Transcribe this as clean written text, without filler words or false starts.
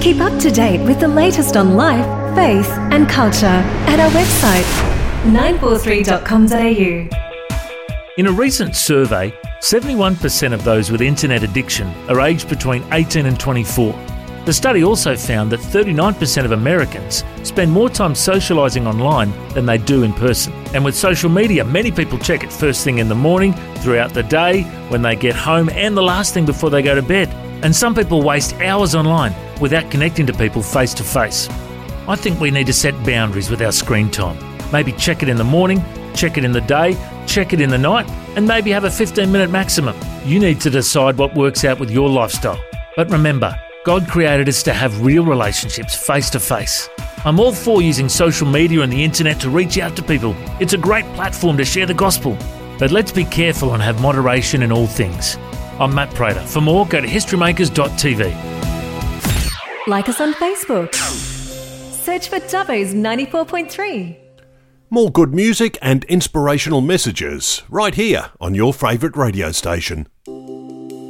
Keep up to date with the latest on life, faith and culture at our website 943.com.au. In a recent survey, 71% of those with internet addiction are aged between 18 and 24. The study also found that 39% of Americans spend more time socialising online than they do in person. And with social media, many people check it first thing in the morning, throughout the day, when they get home, and the last thing before they go to bed. And some people waste hours online without connecting to people face to face. I think we need to set boundaries with our screen time. Maybe check it in the morning, check it in the day, check it in the night, and maybe have a 15-minute maximum. You need to decide what works out with your lifestyle. But remember, God created us to have real relationships face to face. I'm all for using social media and the internet to reach out to people. It's a great platform to share the gospel. But let's be careful and have moderation in all things. I'm Matt Prater. For more, go to historymakers.tv. Like us on Facebook. Search for Dubbo's 94.3. More good music and inspirational messages right here on your favourite radio station.